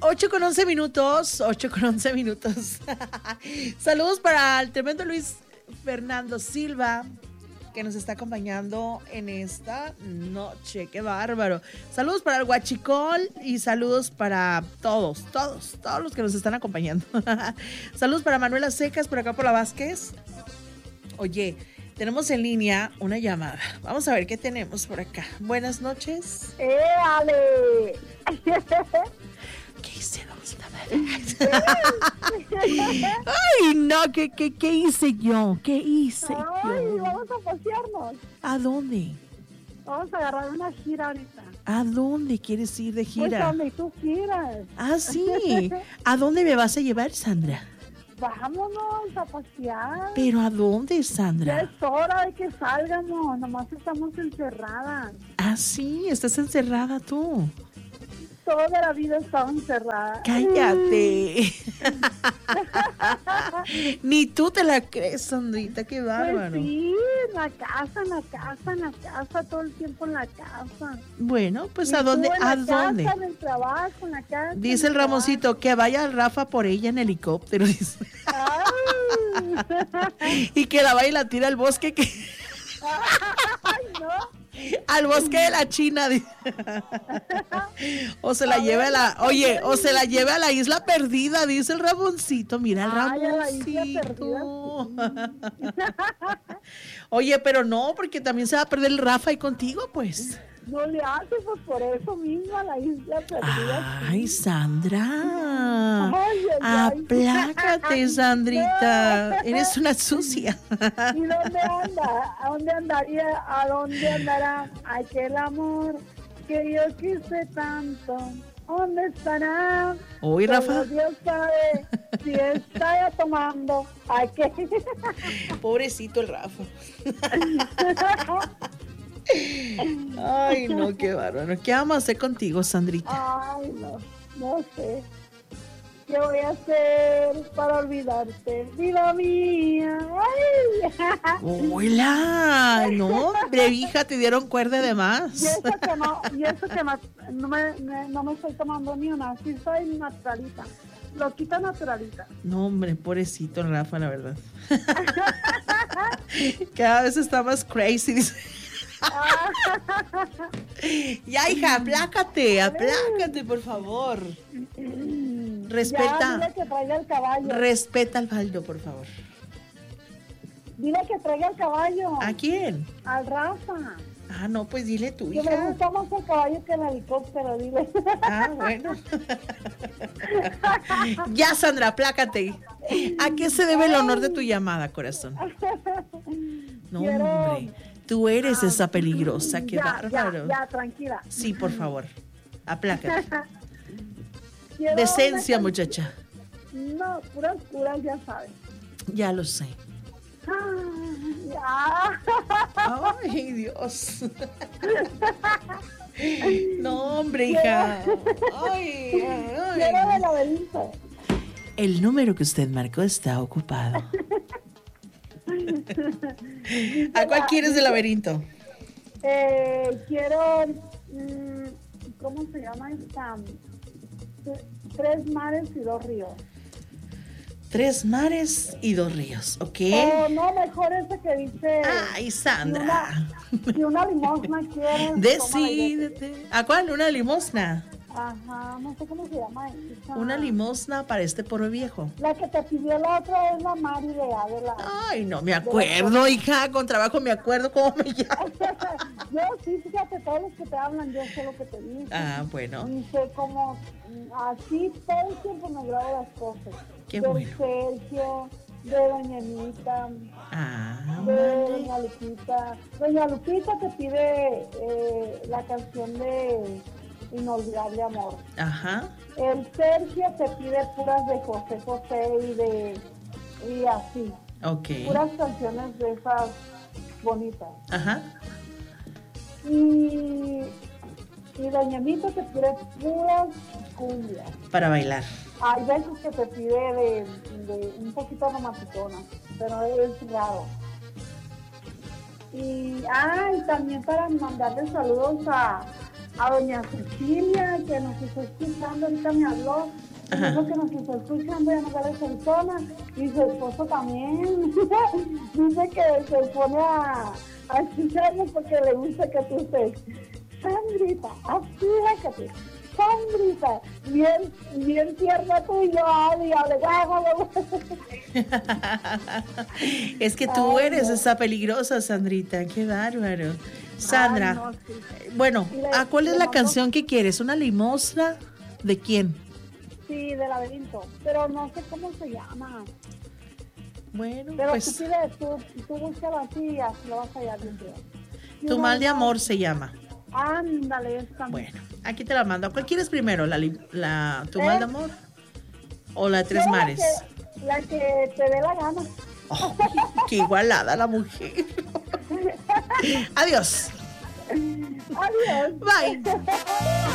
8:11. 8:11. Saludos para el tremendo Luis Fernando Silva, que nos está acompañando en esta noche. ¡Qué bárbaro! Saludos para el Huachicol y saludos para todos los que nos están acompañando. Saludos para Manuela Secas, por acá por la Vázquez. Oye, tenemos en línea una llamada. Vamos a ver qué tenemos por acá. Buenas noches. Ale. ¿Qué hice, Ay, no, ¿qué hice yo? ¿Qué hice yo? Vamos a pasearnos. ¿A dónde? Vamos a agarrar una gira ahorita. ¿A dónde quieres ir de Pues gira? donde tú quieras. Ah, sí. ¿A dónde me vas a llevar, Sandra? Vámonos a pasear. ¿Pero a dónde, Ya Sandra? es hora de que salgamos. Nomás estamos encerradas. Ah, sí, estás encerrada tú. Toda la vida estaba encerrada. Cállate. Ni tú te la crees, Sandrita, qué bárbaro. Pues sí, en la casa, todo el tiempo en la casa. Bueno, pues Y ¿a dónde? tú en ¿A la dónde? casa, en el trabajo, en la casa. Dice en el trabajo. Ramoncito que vaya el Rafa por ella en helicóptero, dice. Ay. Y que la vaya y la tira al bosque, Ay, no. al bosque de la China, dice. O se la lleve a la, oye, o se la lleve a la isla perdida, dice el Ramoncito. Mira el Ay, a la isla Ramoncito. Oye, pero no, porque también se va a perder el Rafa y contigo, pues. No le hace, pues por eso mismo a la isla perdida. Ay, Sandra. Ay, ay, ay. Aplácate, Sandrita. Eres una sucia. ¿Y dónde anda? ¿A dónde andaría? ¿A dónde andará aquel amor que yo quise tanto? ¿Dónde estará? Uy, Solo Rafa. Dios sabe si está ya tomando. Ay, ¿qué? Pobrecito el Rafa. Ay, no, qué bárbaro. ¿Qué vamos a hacer contigo, Sandrita? Ay, no sé. ¿Qué voy a hacer para olvidarte? Vida mía. Ay. Hola. No, hombre, hija, te dieron cuerda de Y más. eso que no me estoy tomando ni una. Sí soy naturalita. Loquita naturalita. No, hombre, pobrecito el Rafa, la verdad. Cada vez está más crazy, dice. Ya, hija, aplácate, por favor. Ya, Respeta, dile que traiga el caballo. respeta al Baldo, por favor. Dile que traiga el caballo. ¿A quién? Al Rafa. Ah, no, pues dile tú, Que me hija. gusta más el caballo que el helicóptero, dile. Ah, bueno. Ya, Sandra, aplácate. ¿A qué se debe el honor de tu llamada, corazón? No, hombre. Tú eres esa peligrosa, qué bárbaro. Ya, tranquila. Sí, por favor. Aplácate. Quiero Decencia, una muchacha. No, puras, ya sabes. Ya lo sé. Ya. Ay, Dios. No, hombre, hija. Ay, Quiero ay. de laberinto. El número que usted marcó está ocupado. ¿A cuál quieres del laberinto? Quiero, ¿cómo se llama esta? 3 mares y 2 ríos. 3 mares y 2 ríos, ¿ok? No, mejor ese que dice. Ay, Sandra. Si una limosna quieres. Decídete. ¿A cuál? ¿Una limosna? Ajá, no sé cómo se llama esa. Una limosna para este pobre viejo. La que te pidió la otra es la Mari de Adela. Ay, no me acuerdo, hija. Con trabajo me acuerdo cómo me llamo. Yo sí, fíjate, todos los que te hablan, yo sé lo que te dicen. Ah, bueno. Y sé cómo, así todo el tiempo me grabo las cosas. Qué de bueno. Sergio, de Doña Anita, Ah, de vale. Doña Lupita. Doña Lupita te pide la canción de Inolvidable Amor. Ajá. El Sergio te pide puras de José José y así. Ok. Puras canciones de esas bonitas. Ajá. Y Doña Anita te pide puras cumbias. Para bailar. Hay veces que te pide de un poquito romanticona, pero es raro. Y también para mandarle saludos a a doña Cecilia, que nos está escuchando, ahorita me habló, Ajá. dijo que nos está escuchando ya no varias personas, y su esposo también, dice que se pone a escucharnos porque le gusta que tú estés, Sandrita, así déjate, Sandrita, bien tierna tú y yo, guau. Es que tú Ay, eres no. esa peligrosa, Sandrita. Qué bárbaro. Sandra, Ay, no, sí. bueno, ¿cuál es Le la mando- canción que quieres? ¿Una limosna? ¿De quién? Sí, de laberinto, pero no sé cómo se llama. Bueno, Pero pues tú búscalo así y así lo vas a hallar, yo creo. Y Tu una mal de más, amor se llama. ándale, esta. Bueno, aquí te la mando. ¿Cuál quieres primero? ¿Tu mal de amor? ¿O la de Tres Yo Mares? La que te dé la gana. Oh, qué igualada la mujer. Adiós. Adiós. Bye.